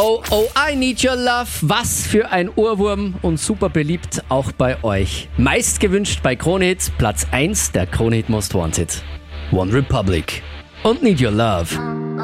Oh, oh, I need your love. Was für ein Ohrwurm und super beliebt auch bei euch. Meist gewünscht bei Krone-Hit, Platz 1 der Krone-Hit Most Wanted. One Republic und Need Your Love.